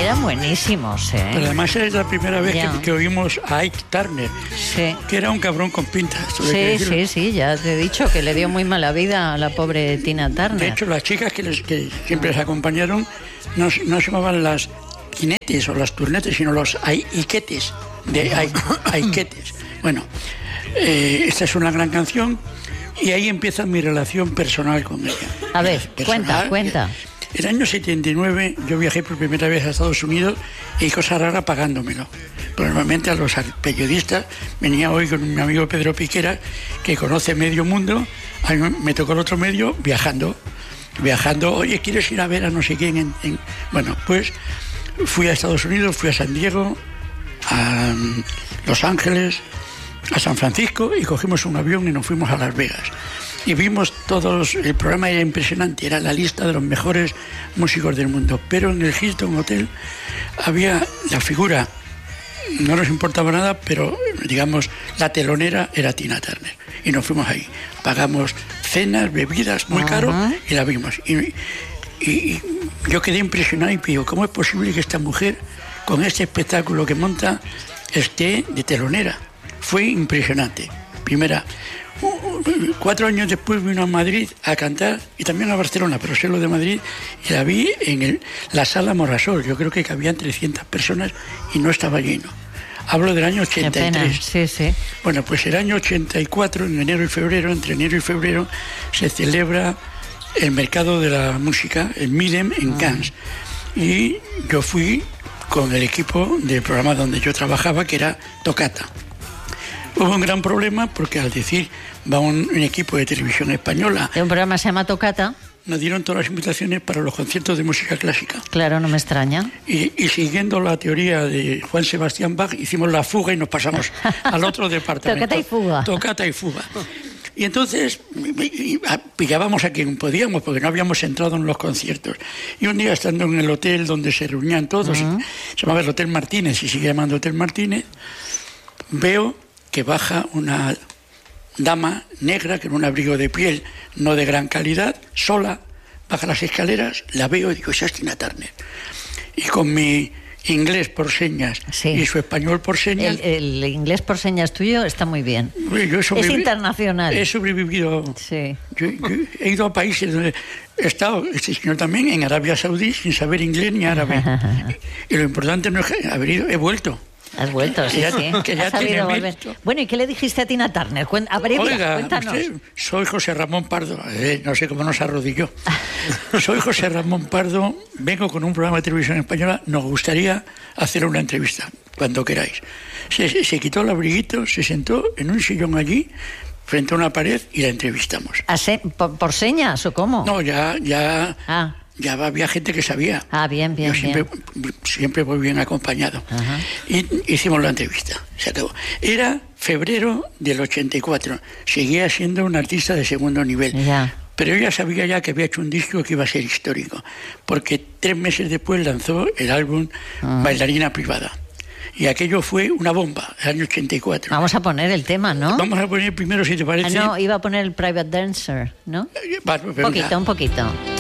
eran buenísimos, ¿eh? Pero además es la primera vez que oímos a Ike Turner, que era un cabrón con pinta. Sí, ya te he dicho que le dio muy mala vida a la pobre Tina Turner. De hecho, las chicas que siempre les acompañaron no se llamaban las quinetes o las turnetes, sino los aiquetes, aiquetes. Bueno, esta es una gran canción y ahí empieza mi relación personal con ella. A ver, cuenta. El año 79 yo viajé por primera vez a Estados Unidos y cosa rara pagándomelo. Pero normalmente a los periodistas venía hoy con mi amigo Pedro Piquera, que conoce medio mundo. A mí me tocó el otro medio viajando. Oye, ¿quieres ir a ver a no sé quién? Bueno, pues fui a Estados Unidos, fui a San Diego, a Los Ángeles, a San Francisco y cogimos un avión y nos fuimos a Las Vegas. Y vimos todos, el programa era impresionante, era la lista de los mejores músicos del mundo. Pero en el Hilton Hotel había la figura, no nos importaba nada, pero digamos, la telonera era Tina Turner. Y nos fuimos ahí. Pagamos cenas, bebidas, muy caro, y la vimos. Y yo quedé impresionado y digo, ¿cómo es posible que esta mujer, con este espectáculo que monta, esté de telonera? Fue impresionante. Primera. 4 años después vino a Madrid a cantar y también a Barcelona, pero sé lo de Madrid, y la vi en la sala Morasol. Yo creo que cabían 300 personas y no estaba lleno. Hablo del año 83. Sí. Bueno, pues el año 84, en enero y febrero, entre enero y febrero, se celebra el mercado de la música, el MIDEM, en Cannes. Y yo fui con el equipo del programa donde yo trabajaba, que era Toccata. Hubo un gran problema porque al decir va un equipo de televisión española... ¿De un programa se llama Toccata? Nos dieron todas las invitaciones para los conciertos de música clásica. Claro, no me extraña. Y siguiendo la teoría de Juan Sebastián Bach, hicimos la fuga y nos pasamos al otro departamento. Toccata y fuga. Y entonces pillábamos a quien podíamos, porque no habíamos entrado en los conciertos. Y un día, estando en el hotel donde se reunían todos, se llamaba el Hotel Martínez, y sigue llamando Hotel Martínez, veo que baja una dama negra con un abrigo de piel no de gran calidad, sola, baja las escaleras, la veo y digo, esa es Tina Turner. Y con mi inglés por señas y su español por señas... El inglés por señas tuyo está muy bien. Es internacional. He sobrevivido. Sí. Yo he ido a países donde he estado, este señor también, en Arabia Saudí, sin saber inglés ni árabe. Y lo importante no es haber ido, he vuelto. Has vuelto, sí. Que ya has sabido volver. Bueno, ¿y qué le dijiste a Tina Turner? Oiga, cuéntanos. Soy José Ramón Pardo, no sé cómo nos arrodilló. Soy José Ramón Pardo, vengo con un programa de televisión española, nos gustaría hacer una entrevista, cuando queráis. Se quitó el abriguito, se sentó en un sillón allí, frente a una pared, y la entrevistamos. ¿Por señas o cómo? No, ya había gente que sabía. Bien. Yo siempre voy bien acompañado. Y hicimos la entrevista. Se acabó. Era febrero del 84. Seguía siendo un artista de segundo nivel. Pero ella sabía ya que había hecho un disco que iba a ser histórico. Porque 3 meses después lanzó el álbum Bailarina Privada. Y aquello fue una bomba, el año 84. Vamos a poner el tema, ¿no? Vamos a poner primero, si te parece... No, iba a poner el Private Dancer, ¿no? Un poquito.